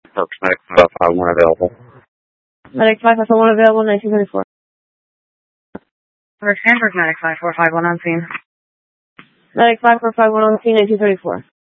Perks Medic 551 available. Medic 551 available, 1934. Stanford Medic 5451 on scene. Medic 5451 on scene, 1934.